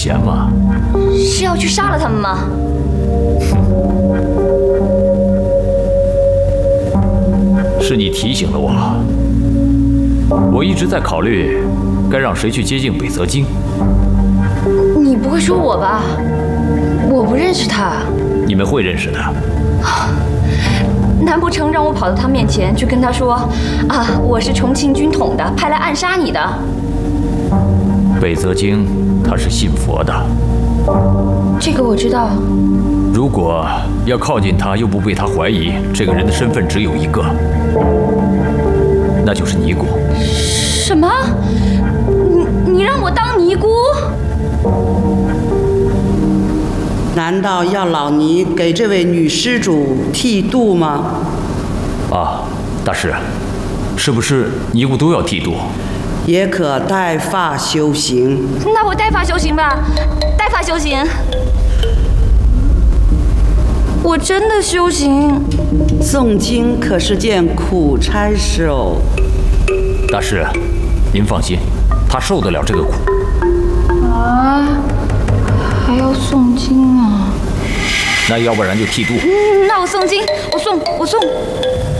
闲吗？ 是要去杀了他们吗？ 是你提醒了我。我一直在考虑，该让谁去接近北泽京。 你不会说我吧？我不认识他。 你们会认识的。 难不成让我跑到他面前去跟他说啊，我是重庆军统的，派来暗杀你的？ 北泽京他是信佛的。 这个我知道。 如果要靠近他又不被他怀疑，这个人的身份只有一个，那就是尼姑。 什么？你让我当尼姑？ 难道要老尼给这位女施主剃度吗？ 啊，大师，是不是尼姑都要剃度？ 也可带发修行。 那我带发修行吧，带发修行。我真的修行。 诵经可是件苦差事哦。 大师，您放心，他受得了这个苦。 啊，还要诵经啊？ 那要不然就剃度。 那我诵经，我诵。